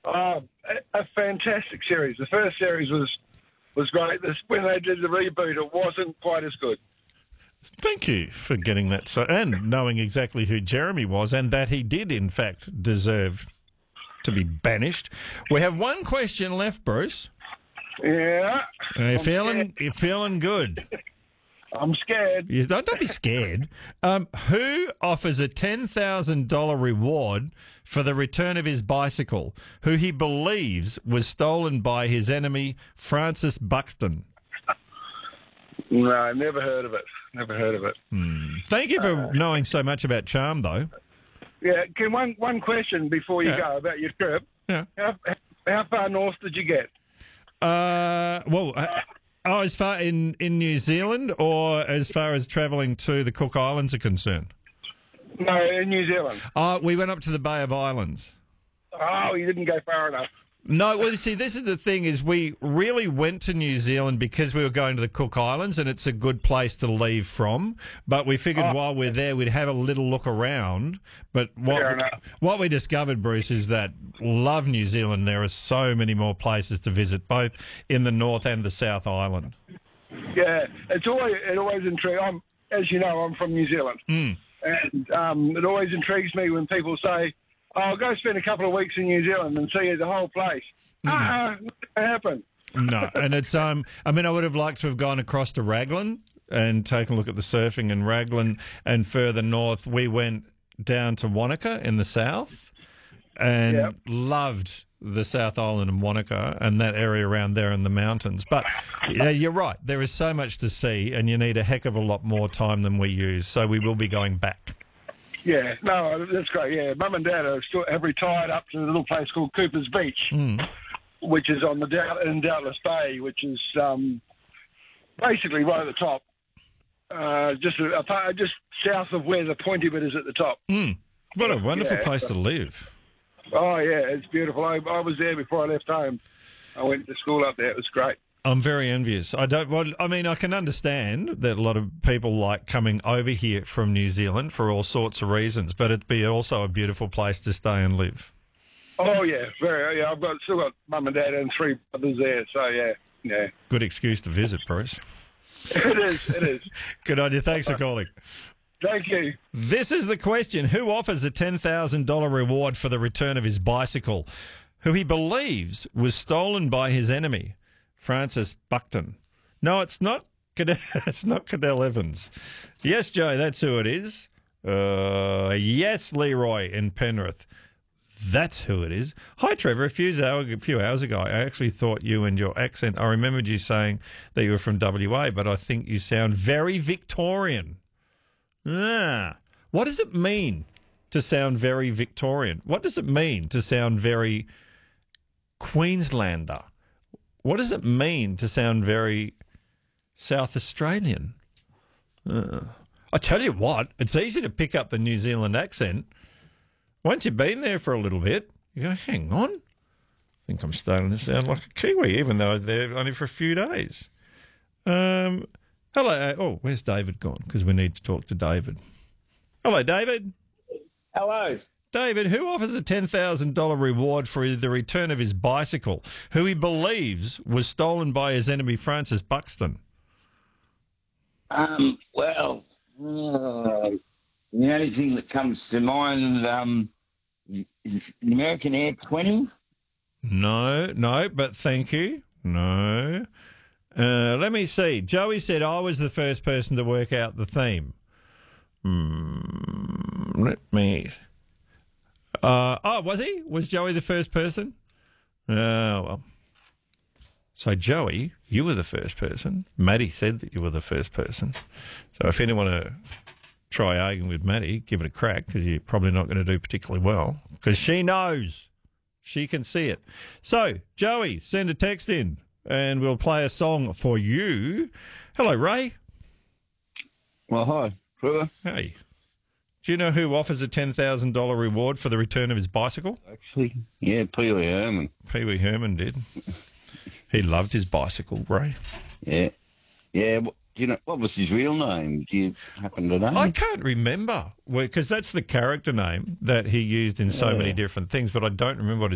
A fantastic series. The first series was great. When they did the reboot, it wasn't quite as good. Thank you for getting that, and knowing exactly who Jeremy was, and that he did, in fact, deserve to be banished. We have one question left, Bruce. Yeah. You're feeling good. I'm scared. Don't be scared. Who offers a $10,000 reward for the return of his bicycle, who he believes was stolen by his enemy, Francis Buxton? No, never heard of it. Thank you for knowing so much about Charm, though. Yeah, one question before you go about your trip. Yeah. How far north did you get? As far in New Zealand, or as far as travelling to the Cook Islands are concerned? No, in New Zealand. We went up to the Bay of Islands. Oh, you didn't go far enough. No, well, you see, this is the thing, is we really went to New Zealand because we were going to the Cook Islands and it's a good place to leave from. But we figured while we're there, we'd have a little look around. But what we discovered, Bruce, is that love New Zealand. There are so many more places to visit, both in the North and the South Island. Yeah, it always intrigues. As you know, I'm from New Zealand. And it always intrigues me when people say, I'll go spend a couple of weeks in New Zealand and see the whole place. Not going to happen. No, and it's I would have liked to have gone across to Raglan and taken a look at the surfing in Raglan, and further north we went down to Wanaka in the south and loved the South Island and Wanaka and that area around there in the mountains. But yeah, you're right, there is so much to see and you need a heck of a lot more time than we use, so we will be going back. Yeah, no, that's great. Yeah, Mum and Dad have retired up to a little place called Cooper's Beach, which is on in Doubtless Bay, which is basically right at the top, just south of where the pointy bit is at the top. What a wonderful place to live. Oh yeah, it's beautiful. I was there before I left home. I went to school up there. It was great. I'm very envious. I can understand that a lot of people like coming over here from New Zealand for all sorts of reasons, but it'd be also a beautiful place to stay and live. Oh yeah, very. Yeah, I've still got Mum and Dad and 3 brothers there, so yeah. Good excuse to visit, Bruce. It is. Good on you. Thanks for calling. Thank you. This is the question. Who offers a $10,000 reward for the return of his bicycle, who he believes was stolen by his enemy, Francis Buxton? No, it's not. It's not Cadell Evans. Yes, Joe, that's who it is. Yes, Leroy in Penrith. That's who it is. Hi, Trevor. A few hours ago, I actually thought you and your accent, I remembered you saying that you were from WA, but I think you sound very Victorian. What does it mean to sound very Victorian? What does it mean to sound very Queenslander? What does it mean to sound very South Australian? I tell you what, it's easy to pick up the New Zealand accent. Once you've been there for a little bit, you go, hang on. I think I'm starting to sound like a Kiwi, even though I was there only for a few days. Hello. Where's David gone? Because we need to talk to David. Hello, David. Hello. David, who offers a $10,000 reward for the return of his bicycle, who he believes was stolen by his enemy, Francis Buxton? The only thing that comes to mind is American Air 20. No, but thank you. No. Let me see. Joey said I was the first person to work out the theme. Let me... was he? Was Joey the first person? Oh, well. So, Joey, you were the first person. Maddie said that you were the first person. So if anyone want to try arguing with Maddie, give it a crack, because you're probably not going to do particularly well, because she knows. She can see it. So, Joey, send a text in, and we'll play a song for you. Hello, Ray. Well, hi, Trevor. Hey. Do you know who offers a $10,000 reward for the return of his bicycle? Actually, yeah, Pee Wee Herman. Pee Wee Herman did. He loved his bicycle, Ray. Yeah. Yeah, do you know, what was his real name? Do you happen to know? I can't remember, because that's the character name that he used in so many different things, but I don't remember what